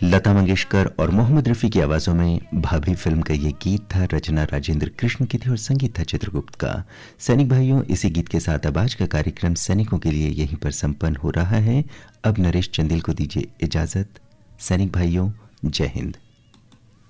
लता मंगेशकर और मोहम्मद रफ़ी की आवाज़ों में भाभी फिल्म का ये गीत था। रचना राजेंद्र कृष्ण की थी और संगीत था चित्रगुप्त का। सैनिक भाइयों, इसी गीत के साथ अब आज का कार्यक्रम सैनिकों के लिए यहीं पर संपन्न हो रहा है। अब नरेश चंदेल को दीजिए इजाज़त। सैनिक भाइयों, जय हिंद।